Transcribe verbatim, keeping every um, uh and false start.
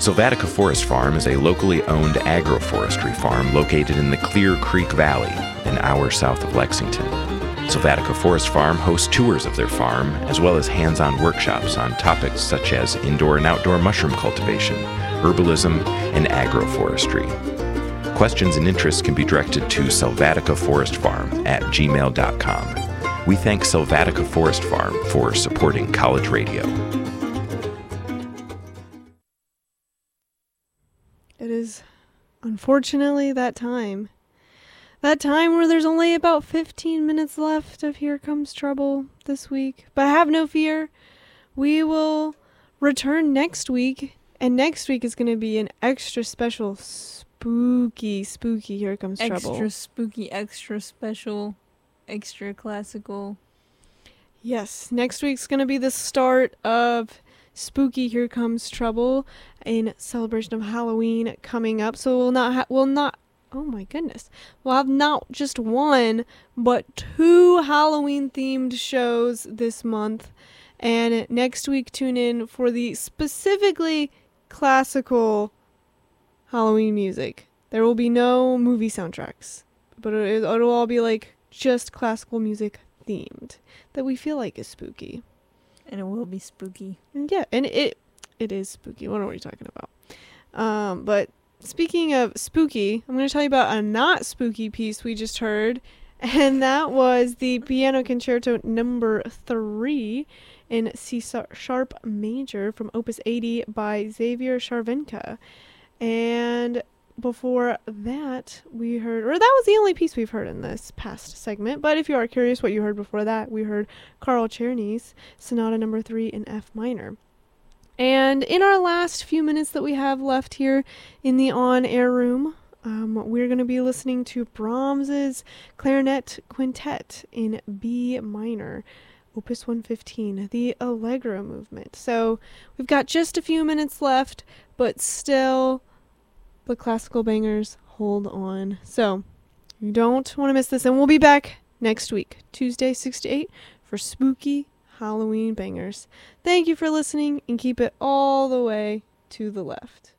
Sylvatica Forest Farm is a locally owned agroforestry farm located in the Clear Creek Valley, an hour south of Lexington. Sylvatica Forest Farm hosts tours of their farm, as well as hands-on workshops on topics such as indoor and outdoor mushroom cultivation, herbalism, and agroforestry. Questions and interests can be directed to sylvatica forest farm at gmail dot com. We thank Sylvatica Forest Farm for supporting college radio. It is unfortunately that time. That time where there's only about fifteen minutes left of Here Comes Trouble this week. But have no fear. We will return next week. And next week is going to be an extra special, spooky, spooky Here Comes extra Trouble. Extra spooky, extra special, extra classical. Yes, next week's going to be the start of Spooky Here Comes Trouble in celebration of Halloween coming up. So we'll not ha- we'll not oh my goodness. We'll have not just one, but two Halloween themed shows this month. And next week tune in for the specifically classical Halloween music. There will be no movie soundtracks, but it, it'll all be like just classical music themed that we feel like is spooky. And it will be spooky. And yeah, and it it is spooky. What are we talking about? Um, but speaking of spooky, I'm going to tell you about a not spooky piece we just heard, and that was the Piano Concerto number three in C sharp major from Opus eighty by Xavier Charvenka. And before that, we heard, or that was the only piece we've heard in this past segment, but if you are curious what you heard before that, we heard Carl Czerny's Sonata number three in F minor. And in our last few minutes that we have left here in the on-air room, um, we're going to be listening to Brahms's Clarinet Quintet in B minor, Opus one fifteen, the Allegro movement. So we've got just a few minutes left, but still the classical bangers hold on. So you don't want to miss this, and we'll be back next week, Tuesday six to eight, for spooky Halloween bangers. Thank you for listening, and keep it all the way to the left.